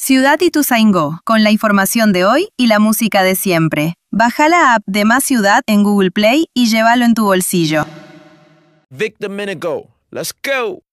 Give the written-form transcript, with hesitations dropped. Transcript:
Ciudad Ituzaingó, con la información de hoy y la música de siempre. Baja la app de Más Ciudad en Google Play y llévalo en tu bolsillo. Victor Minigo, let's go.